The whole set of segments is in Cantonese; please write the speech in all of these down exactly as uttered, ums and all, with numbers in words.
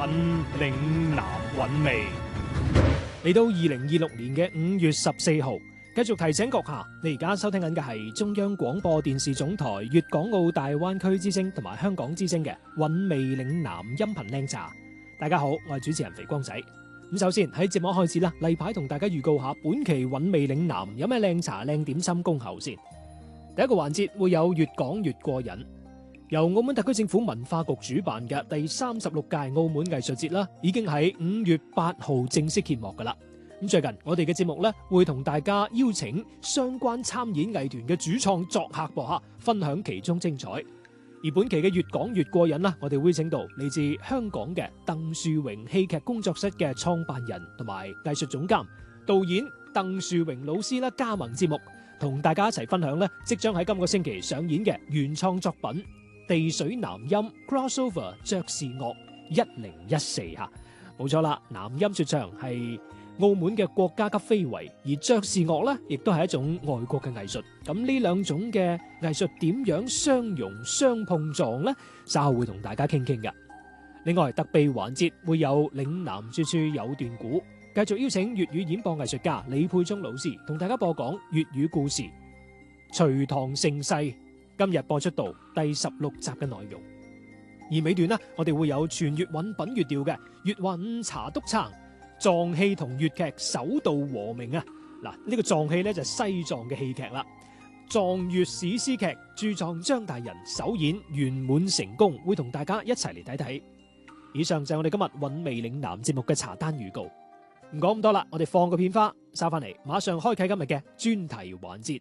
品嶺南韻味。嚟到二零二六年嘅五月十四號，繼續提醒閣下，你而家收聽緊嘅係中央廣播電視總台粵港澳大灣區之聲同埋香港之聲嘅韻味嶺南音頻靚茶。大家好，我係主持人肥光仔。咁首先喺節目開始啦，例牌同大家預告下本期韻味嶺南有咩靚茶靚點心恭候先。第一個環節會有越講越過癮，由澳門特區政府文化局主辦嘅第三十六屆澳門藝術節啦，已經喺五月八號正式揭幕噶啦。咁最近我哋嘅節目咧會同大家邀請相關參演藝團嘅主創作客播客，分享其中精彩。而本期嘅越講越過癮啦，我哋會請到嚟自香港嘅鄧樹榮戲劇工作室嘅創辦人同埋藝術總監、導演鄧樹榮老師啦，加盟節目，同大家一齊分享咧即將喺今個星期上演嘅原創作品《地水南音 Crossover 爵士樂一零一四》吓，冇錯啦，南音說唱係澳門嘅國家級非遺，而爵士樂咧，亦都係一種外國嘅藝術。咁呢兩種嘅藝術點樣相融相碰撞呢？稍後會同大家傾傾㗎。另外特備環節會有嶺南處處有段古，繼續邀請粵語演播藝術家李沛忠老師同大家播講粵語故事《隋唐盛世》，今日播出到第十六集嘅內容。而尾段呢，我哋會有全粵韻品粵調嘅粵韻茶督撐。藏戲同粵劇首度和鳴啊！嗱，呢個藏戲咧就係西藏嘅戲劇啦。藏粵史詩劇駐藏張大人首演圓滿成功，會同大家一齊嚟睇睇。以上就係我哋今日韻味嶺南節目嘅茶單預告。唔講咁多啦，我哋放個片花，收翻嚟，馬上開啟今日嘅專題環節。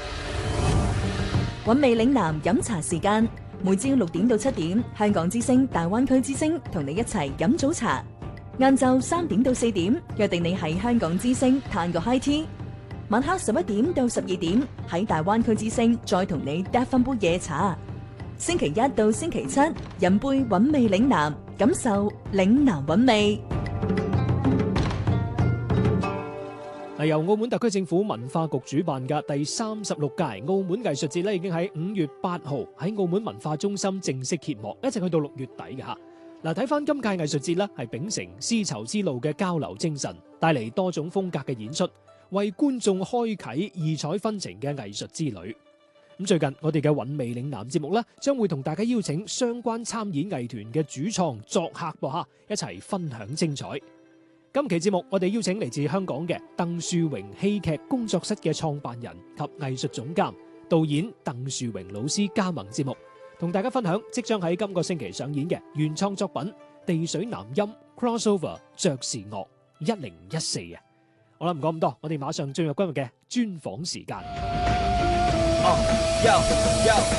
韻味嶺南飲茶時間，每朝六點到七點，香港之聲、大灣區之聲同你一齊飲早茶。晏晝三點到四點，約定你喺香港之聲嘆個 high tea。晚黑十一點到十二點，喺大灣區之聲再同你嗒翻杯夜茶。星期一到星期七，飲杯韻味嶺南，感受嶺南韻味。 由澳門特區政府文化局主辦嘅第三十六屆澳門藝術節咧，已經喺五月八號喺澳門文化中心正式揭幕，一直去到六月底嘅吓。嗱，睇翻今屆藝術節咧，係秉承絲綢之路嘅交流精神，帶嚟多種風格嘅演出，為觀眾開啟異彩紛呈嘅藝術之旅。咁最近我哋嘅韻味嶺南節目咧，將會同大家邀請相關參演藝團嘅主創作客播客，一齊分享精彩。今期節目我哋邀請嚟自香港嘅鄧樹榮戲劇工作室嘅創辦人及藝術總監、導演鄧樹榮老師加盟節目，同大家分享即將喺今個星期上演嘅原創作品《地水南音 Crossover 爵士樂一零一四》啊！好啦，唔講咁多，我哋馬上進入今日嘅專訪時間。Oh, yo, yo.